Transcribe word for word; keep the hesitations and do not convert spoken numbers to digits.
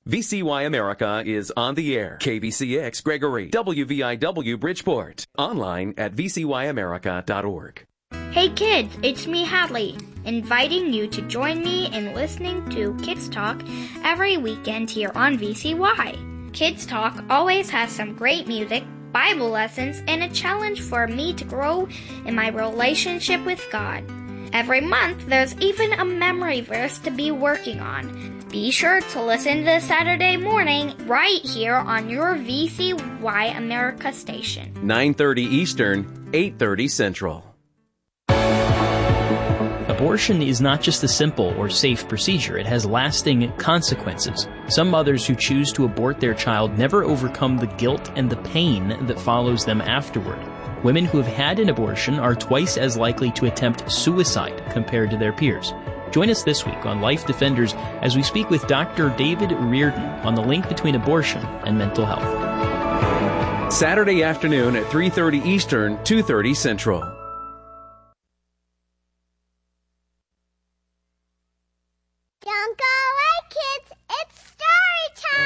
V C Y America is on the air. K B C X Gregory, W V I W Bridgeport. Online at v c y america dot org. Hey kids, it's me Hadley, inviting you to join me in listening to Kids Talk every weekend here on V C Y. Kids Talk always has some great music, Bible lessons, and a challenge for me to grow in my relationship with God. Every month, there's even a memory verse to be working on. Be sure to listen this Saturday morning right here on your V C Y America station. nine thirty Eastern, eight thirty Central. Abortion is not just a simple or safe procedure. It has lasting consequences. Some mothers who choose to abort their child never overcome the guilt and the pain that follows them afterward. Women who have had an abortion are twice as likely to attempt suicide compared to their peers. Join us this week on Life Defenders as we speak with Doctor David Reardon on the link between abortion and mental health. Saturday afternoon at three thirty Eastern, two thirty Central.